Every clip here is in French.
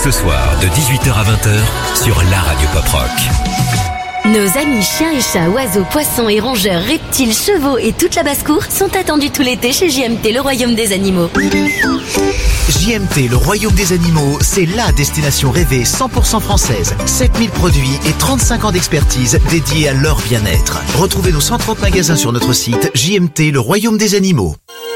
Ce soir, de 18h à 20h, sur la radio Pop Rock. Nos amis chiens et chats, oiseaux, poissons et rongeurs, reptiles, chevaux et toute la basse-cour sont attendus tout l'été chez JMT, le royaume des animaux. JMT, le royaume des animaux, c'est la destination rêvée 100% française. 7000 produits et 35 ans d'expertise dédiés à leur bien-être. Retrouvez nos 130 magasins sur notre site JMT, le royaume des animaux.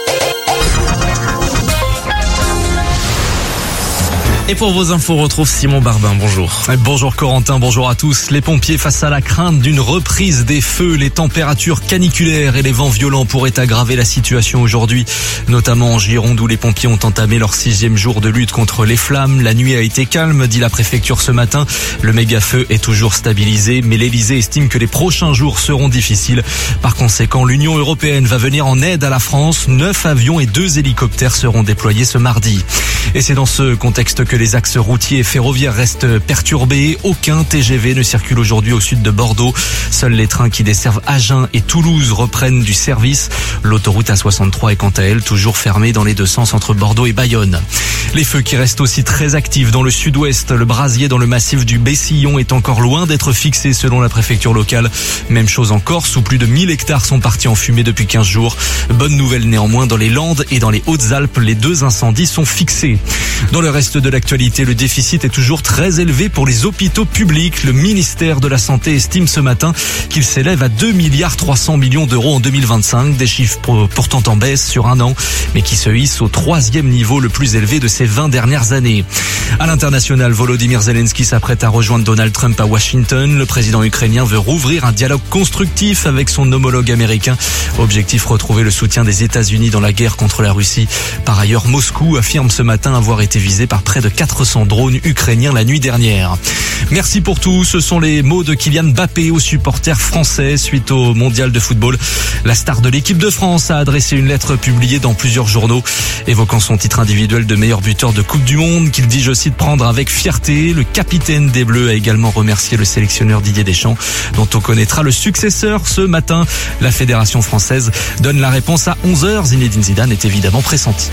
Et pour vos infos, on retrouve Simon Barbin. Bonjour. Bonjour Corentin, bonjour à tous. Les pompiers face à la crainte d'une reprise des feux. Les températures caniculaires et les vents violents pourraient aggraver la situation aujourd'hui, notamment en Gironde où les pompiers ont entamé leur 6e jour de lutte contre les flammes. La nuit a été calme, dit la préfecture ce matin. Le méga-feu est toujours stabilisé, mais l'Elysée estime que les prochains jours seront difficiles. Par conséquent, l'Union européenne va venir en aide à la France. 9 avions et 2 hélicoptères seront déployés ce mardi. Et c'est dans ce contexte que les axes routiers et ferroviaires restent perturbés. Aucun TGV ne circule aujourd'hui au sud de Bordeaux. Seuls les trains qui desservent Agen et Toulouse reprennent du service. L'autoroute A63 est quant à elle toujours fermée dans les deux sens entre Bordeaux et Bayonne. Les feux qui restent aussi très actifs dans le sud-ouest. Le brasier dans le massif du Bessillon est encore loin d'être fixé selon la préfecture locale. Même chose en Corse où plus de 1000 hectares sont partis en fumée depuis 15 jours. Bonne nouvelle néanmoins, dans les Landes et dans les Hautes-Alpes, les 2 incendies sont fixés. Dans le reste de l'actualité, le déficit est toujours très élevé pour les hôpitaux publics. Le ministère de la Santé estime ce matin qu'il s'élève à 2,3 milliards d'euros en 2025. Des chiffres pourtant en baisse sur un an, mais qui se hissent au 3e niveau le plus élevé de ces 20 dernières années. À l'international, Volodymyr Zelensky s'apprête à rejoindre Donald Trump à Washington. Le président ukrainien veut rouvrir un dialogue constructif avec son homologue américain. Objectif, retrouver le soutien des États-Unis dans la guerre contre la Russie. Par ailleurs, Moscou affirme ce matin avoir été visé par près de 400 drones ukrainiens la nuit dernière. Merci pour tout. Ce sont les mots de Kylian Mbappé aux supporters français suite au mondial de football. La star de l'équipe de France a adressé une lettre publiée dans plusieurs journaux évoquant son titre individuel de meilleur buteur de Coupe du Monde qu'il dit, je cite, prendre avec fierté. Le capitaine des Bleus a également remercié le sélectionneur Didier Deschamps dont on connaîtra le successeur ce matin. La fédération française donne la réponse à 11h. Zinedine Zidane est évidemment pressenti.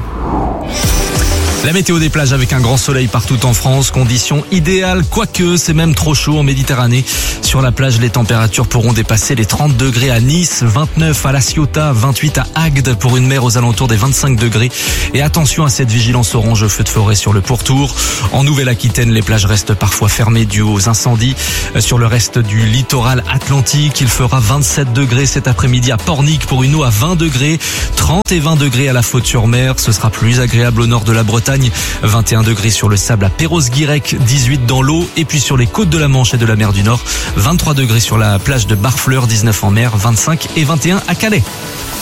La météo des plages avec un grand soleil partout en France, conditions idéales, quoique c'est même trop chaud en Méditerranée. Sur la plage, les températures pourront dépasser les 30 degrés à Nice, 29 à La Ciotat, 28 à Agde pour une mer aux alentours des 25 degrés. Et attention à cette vigilance orange feu de forêt sur le pourtour. En Nouvelle-Aquitaine, les plages restent parfois fermées dû aux incendies. Sur le reste du littoral atlantique, il fera 27 degrés cet après-midi à Pornic pour une eau à 20 degrés, 30 et 20 degrés à la Faute-sur-Mer. Ce sera plus agréable au nord de la Bretagne. 21 degrés sur le sable à Perros-Guirec, 18 dans l'eau et puis sur les côtes de la Manche et de la mer du Nord, 23 degrés sur la plage de Barfleur, 19 en mer, 25 et 21 à Calais.